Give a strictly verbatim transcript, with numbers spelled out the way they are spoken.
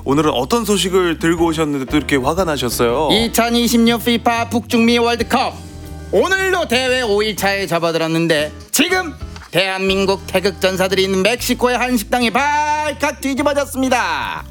오늘은 어떤 소식을 들고 오셨는데 또 이렇게 화가 나셨어요? 이천이십 년 피파 북중미 월드컵 오늘로 대회 오 일차에 접어들었는데 지금 대한민국 태극전사들이 있는 멕시코의 한 식당이 발칵 뒤집어졌습니다.